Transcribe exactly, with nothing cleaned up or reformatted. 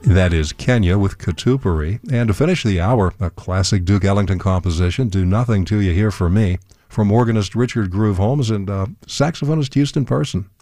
That is Kenya with Katupari. And to finish the hour, a classic Duke Ellington composition, Do Nothing Till You Hear From Me, from organist Richard Groove Holmes and uh, saxophonist Houston Person.